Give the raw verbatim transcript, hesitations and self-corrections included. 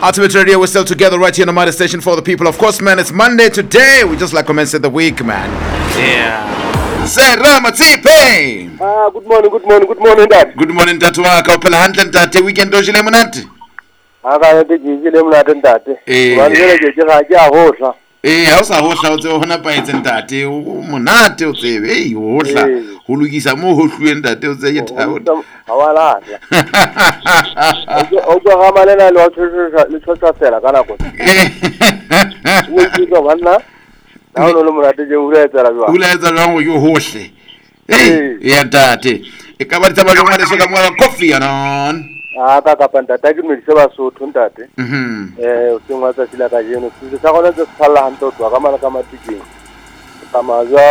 Ultimate Radio, we're still together right here on the Mighty Station for the people. Of course, man, it's Monday today. We just like commenced the week, man. Yeah. Say, Ramatsipe. Ah, good morning, good morning, good morning, Dad. Good morning, Tatuwa. Kaupela handle tate weekend dojile munati. Aka te jile munati tate. Eh. Wanele je je ga hohla. Eh, ha o sa hohla o tse hona pa etse ntate o monate o tsebe. Eh, hohla. Ho lokisa mo ho hluwe ntate o tse ye thawo. Hawala. O go ga malela lo tshotsa le tshotsa sela kana go. Eh. O tshotsa banna. Na o lo monate je ura etsa la jwa. Ula etsa jwa go yo hohle. Eh, ya ntate. E ka ba tsaba le ngwana se ka mo coffee yana. Ah, ka ka panta ta ke medise ba so thontate. Mhm. Eh, o tsengwa tsa sila ka jeno. Se sa gona tse sala hanto tswa ka mala ka matiking. Ka maja